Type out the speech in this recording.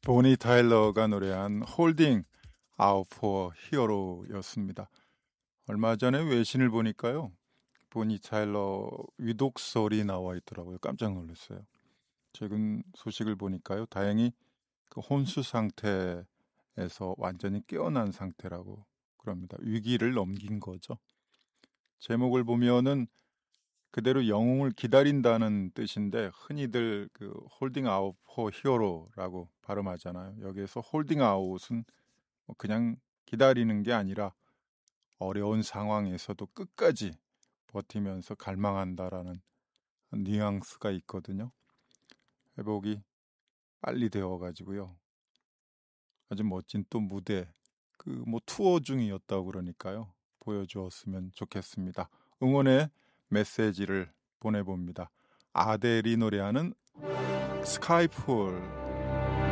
보니 타일러가 노래한 홀딩 아웃 포 히어로였습니다. 얼마 전에 외신을 보니까요. 보니 타일러 위독설이 나와 있더라고요. 깜짝 놀랐어요. 최근 소식을 보니까요. 다행히 그 혼수 상태에서 완전히 깨어난 상태라고 그럽니다. 위기를 넘긴 거죠. 제목을 보면은 그대로 영웅을 기다린다는 뜻인데 흔히들 그 홀딩 아웃 포 히어로라고 발음하잖아요. 여기에서 홀딩 아웃은 뭐 그냥 기다리는 게 아니라 어려운 상황에서도 끝까지 버티면서 갈망한다라는 뉘앙스가 있거든요. 회복이 빨리 되어가지고요. 아주 멋진 또 무대, 그 뭐 투어 중이었다고 그러니까요. 보여주었으면 좋겠습니다. 응원의 메시지를 보내봅니다. 아델이 노래하는 스카이풀.